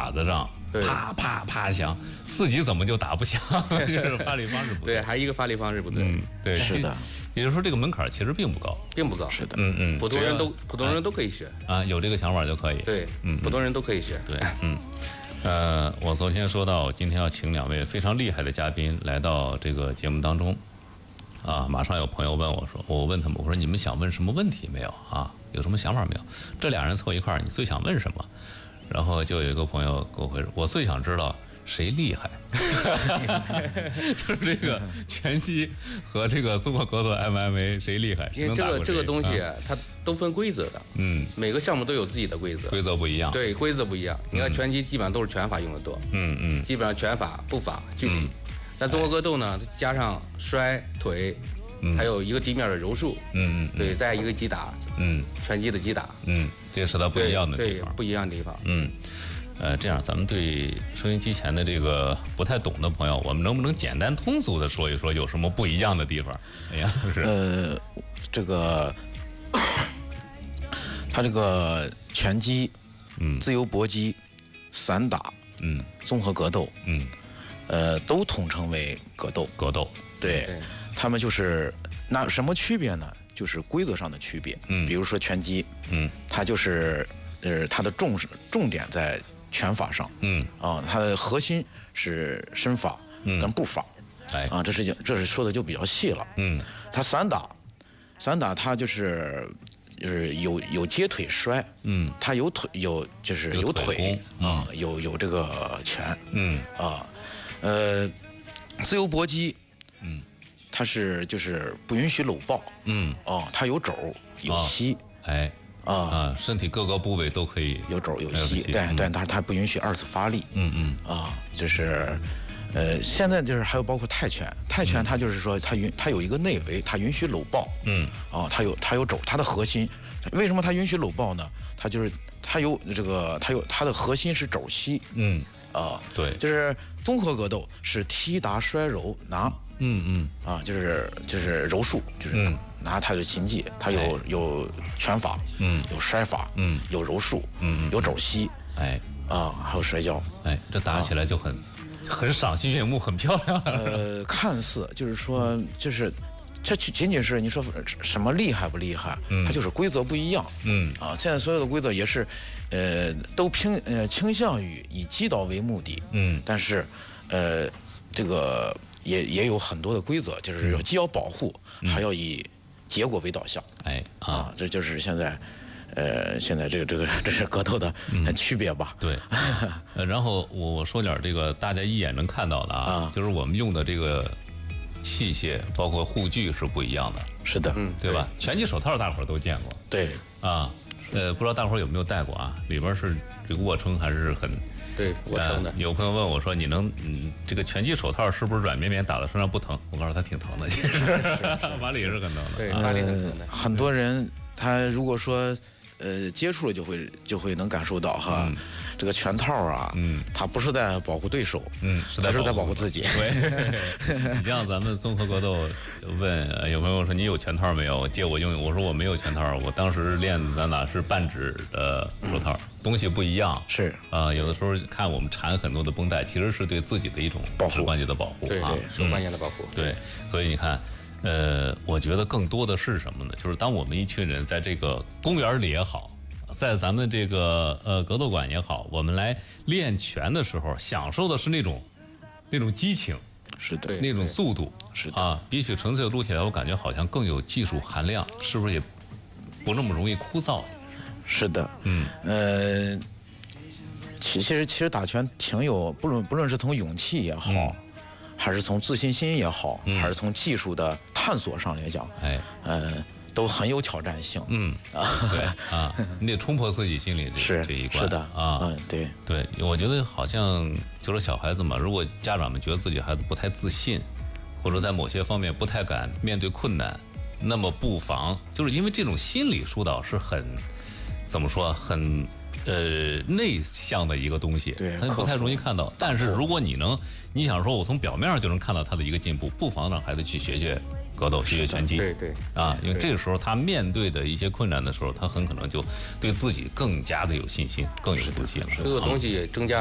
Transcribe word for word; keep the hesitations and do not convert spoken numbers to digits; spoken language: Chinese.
靶子上啪啪啪响，四级怎么就打不响？这是发力方式不对， 对，还一个发力方式不对。 嗯，对， 是的。 也就是说，这个门槛其实并不高， 并不高。 是的， 嗯嗯， 普通人都普通人都可以学啊，有这个想法就可以。 对， 嗯， 普通人都可以学。 对，嗯。呃，我昨天说到，今天要请两位非常厉害的嘉宾来到这个节目当中，啊，马上有朋友问我说，我问他们，我说你们想问什么问题没有啊？有什么想法没有？这俩人凑一块儿，你最想问什么？然后就有一个朋友给我回，我最想知道谁厉害，就是这个拳击和这个综合格斗 M M A 谁厉害？ 因为这个这个东西它都分规则的， 嗯， 每个项目都有自己的规则， 规则不一样， 对，规则不一样。你看拳击基本上都是拳法用的多， 嗯嗯， 基本上拳法、步伐、距离。但综合格斗呢，加上摔、腿，还有一个地面的柔术， 嗯嗯， 对，再一个击打， 嗯， 拳击的击打， 嗯，这是它不一样的地方， 不一样的地方， 嗯。呃，这样咱们对收音机前的这个不太懂的朋友，我们能不能简单通俗的说一说有什么不一样的地方？哎呀，是呃，这个他这个拳击、嗯，自由搏击、散打、嗯，综合格斗，嗯，呃，都统称为格斗。 格斗， 对，对他们就是那什么区别呢？就是规则上的区别。嗯，比如说拳击，嗯，它就是呃，它的重重点在拳法上，嗯啊，它的核心是身法跟步法，哎、嗯、啊，这是这是说的就比较细了，嗯，它散打，散打它就是就是有有接腿摔，嗯，它有腿有就是有腿啊、嗯，有有这个拳，嗯啊，呃，自由搏击，嗯，它是就是不允许搂抱，嗯哦，它有肘有膝， 哦、哎。啊啊！身体各个部位都可以有肘有膝，对对，但是它不允许二次发力。嗯嗯啊，就是，呃，现在就是还有包括泰拳，泰拳它就是说它允它有一个内围，它允许搂抱。嗯啊，它有它有肘，它的核心为什么它允许搂抱呢？它就是它有这个它有它的核心是肘膝。嗯啊， 对， 就是综合格斗是踢打摔揉拿。嗯嗯啊，就是就是柔术，就是拿它的擒技，它有有拳法，嗯，有摔法，嗯，有柔术，嗯，有肘膝，哎啊，还有摔跤， 哎，这打起来就很很赏心悦目，很漂亮。 呃，看似就是说，就是这仅仅是你说什么厉害不厉害，它就是规则不一样，嗯啊，现在所有的规则也是，呃，都偏呃倾向于以击倒为目的，嗯，但是，呃，这个。也也有很多的规则，就是既要保护，嗯、还要以结果为导向。哎啊，啊，这就是现在，呃，现在这个这个这是格斗的区别吧？ 嗯、对。呃，然后我我说点这个大家一眼能看到的啊，啊就是我们用的这个器械，包括护具是不一样的。 是的， 嗯，对吧？拳击手套大伙儿都见过。 对。 啊，呃，不知道大伙儿有没有戴过啊？里边是这个握撑还是很。 对，我撑的、 呃。有朋友问我说：“你能，嗯，这个拳击手套是不是软绵绵，打到身上不疼？”我告诉他挺疼的，其实马里也是很疼的。 对，马里很疼的。 很多人他如果说呃接触了，就会就会能感受到哈，嗯、这个拳套啊，嗯，它不是在保护对手，嗯，是在是在保护自己。 对，你像咱们综合格斗，问有朋友说你有拳套没有？借我用用。我说我没有拳套，我当时练的哪是半指的手套。嗯东西不一样是啊、呃，有的时候看我们缠很多的绷带，其实是对自己的一种手关节的保护， 对对，手关节的保护。 嗯、对，所以你看，呃，我觉得更多的是什么呢？就是当我们一群人在这个公园里也好，在咱们这个呃格斗馆也好，我们来练拳的时候，享受的是那种那种激情， 是的， 那种速度， 是的啊，比起纯粹撸起来，我感觉好像更有技术含量，是不是也不那么容易枯燥？ 是的，嗯，呃，其实其实打拳挺有，不论不论是从勇气也好，嗯、还是从自信心也好，嗯、还是从技术的探索上来讲，哎，呃，都很有挑战性。嗯啊，对啊，你得冲破自己心里这这一关。 是的啊， 嗯，对对，我觉得好像就是小孩子嘛，如果家长们觉得自己孩子不太自信，或者在某些方面不太敢面对困难，那么不妨就是因为这种心理疏导是很。怎么说很呃内向的一个东西， 对， 它不太容易看到。但是如果你能，你想说我从表面上就能看到他的一个进步，不妨让孩子去学学格斗，学学拳击， 对对啊，因为这个时候他面对的一些困难的时候，他很可能就对自己更加的有信心，更有自信了。 这个东西也增加